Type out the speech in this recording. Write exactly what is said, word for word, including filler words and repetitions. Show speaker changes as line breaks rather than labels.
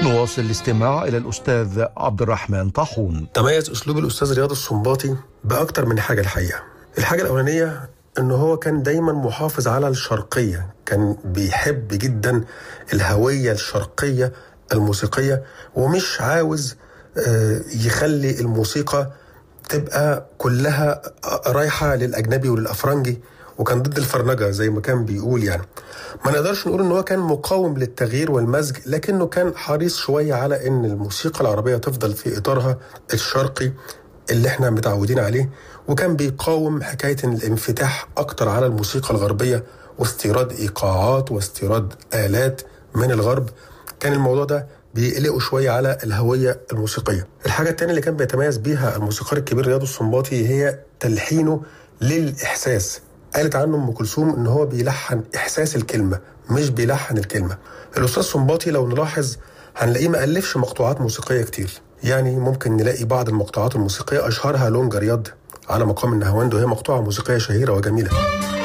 نواصل الاستماع إلى الأستاذ عبد الرحمن طاحون.
تميز أسلوب الأستاذ رياض السنباطي بأكتر من حاجة الحقيقة. الحاجة الأولانية أنه هو كان دايما محافظ على الشرقية، كان بيحب جدا الهوية الشرقية الموسيقية، ومش عاوز يخلي الموسيقى تبقى كلها رايحة للأجنبي وللأفرنجي، وكان ضد الفرنجة زي ما كان بيقول. يعني ما نقدرش نقول أنه كان مقاوم للتغيير والمزج، لكنه كان حريص شوية على أن الموسيقى العربية تفضل في إطارها الشرقي اللي احنا متعودين عليه، وكان بيقاوم حكاية الانفتاح أكتر على الموسيقى الغربية واستيراد إيقاعات واستيراد آلات من الغرب. كان الموضوع ده بيقلقوا شوية على الهوية الموسيقية. الحاجة التانية اللي كان بيتميز بيها الموسيقار الكبير رياض السنباطي هي تلحينه للإحساس. قالت عنه أم كلثوم إن هو بيلحن إحساس الكلمة مش بيلحن الكلمة. الأستاذ سنباطي لو نلاحظ هنلاقيه ما ألفش مقطوعات موسيقية كتير، يعني ممكن نلاقي بعض المقطوعات الموسيقية أشهرها لونجا رياض على مقام النهاوند، وهي مقطوعة موسيقية شهيرة وجميلة.